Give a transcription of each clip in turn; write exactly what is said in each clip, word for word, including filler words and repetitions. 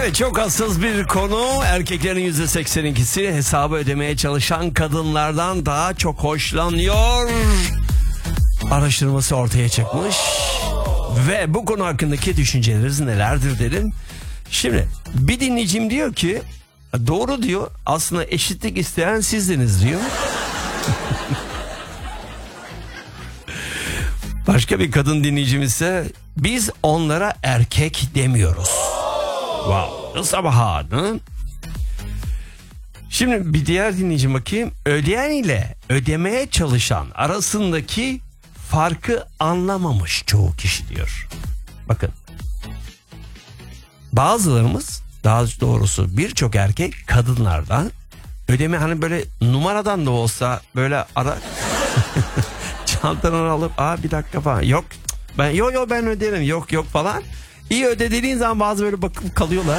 Evet, çok hassas bir konu. Erkeklerin yüzde seksen ikisi hesabı ödemeye çalışan kadınlardan daha çok hoşlanıyor. Araştırması ortaya çıkmış. Ve bu konu hakkındaki düşünceleriniz nelerdir dedim. Şimdi bir dinleyicim diyor ki doğru diyor, aslında eşitlik isteyen sizdiniz diyor. Başka bir kadın dinleyicimiz ise biz onlara erkek demiyoruz. Wow, sabah. Şimdi bir diğer dinleyicim bakayım. Ödeyen ile ödemeye çalışan arasındaki farkı anlamamış çoğu kişi diyor. Bakın. Bazılarımız, daha doğrusu birçok erkek kadınlardan ödeme, hani böyle numaradan da olsa böyle ara çantanı alıp aa bir dakika falan, yok ben yo yo ben öderim, yok yok falan. İyi öde dediğin zaman bazı böyle bakıp kalıyorlar.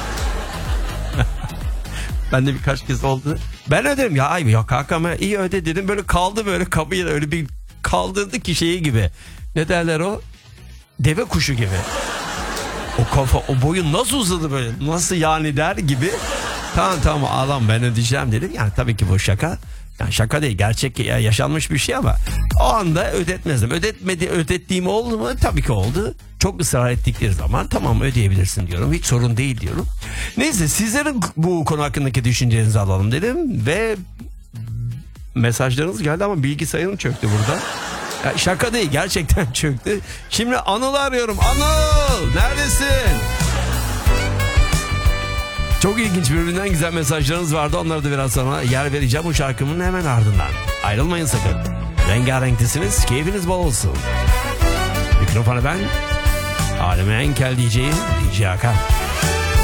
Ben de birkaç kez oldu. Ben öderim ya, ay yok kanka iyi öde dedim, böyle kaldı, böyle kapıyı öyle bir kaldırdı ki şeyi gibi. Ne derler o? Deve kuşu gibi. O kafa, o boyun nasıl uzadı böyle, nasıl yani der gibi. Tamam tamam ağlam ben ödeyeceğim dedim. Yani tabii ki bu şaka. Yani şaka değil, gerçek yaşanmış bir şey ama o anda ödetmezdim. Ödetmedi, ödettiğim oldu mu? Tabii ki oldu. Çok ısrar ettikleri zaman tamam ödeyebilirsin diyorum. Hiç sorun değil diyorum. Neyse, sizlerin bu konu hakkındaki düşüncelerinizi alalım dedim ve mesajlarınız geldi ama bilgisayarım çöktü burada. Ya şaka değil, gerçekten çöktü. Şimdi Anıl'ı arıyorum. Anıl neredesin? Çok ilginç, birbirinden güzel mesajlarınız vardı. Onları da biraz sonra yer vereceğim bu şarkımın hemen ardından. Ayrılmayın sakın. Rengarenktesiniz, keyfiniz bol olsun. Mikrofonu ben, Alemin en kel D J'yim, D J Hakan.